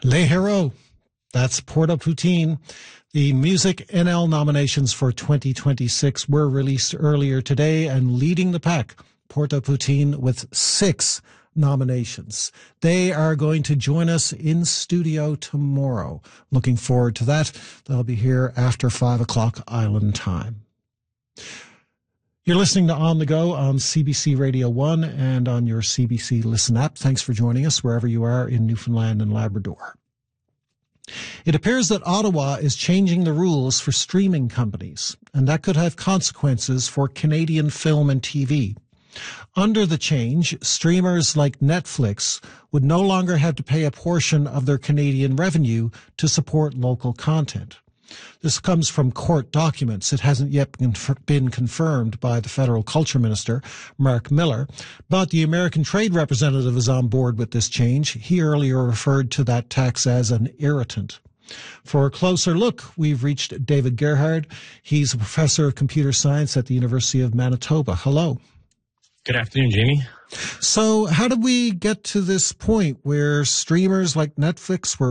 Les Héros. That's Port-au-Poutine. The Music NL nominations for 2026 were released earlier today, and leading the pack, Port-au-Poutine with 6 nominations. They are going to join us in studio tomorrow. Looking forward to that. They'll be here after 5 o'clock Island time. You're listening to On the Go on CBC Radio 1 and on your CBC Listen app. Thanks for joining us wherever you are in Newfoundland and Labrador. It appears that Ottawa is changing the rules for streaming companies, and that could have consequences for Canadian film and TV. Under the change, streamers like Netflix would no longer have to pay a portion of their Canadian revenue to support local content. This comes from court documents. It hasn't yet been confirmed by the federal culture minister, Mark Miller, but the American trade representative is on board with this change. He earlier referred to that tax as an irritant. For a closer look, we've reached David Gerhard. He's a professor of computer science at the University of Manitoba. Hello. Good afternoon, Jamie. So how did we get to this point where streamers like Netflix were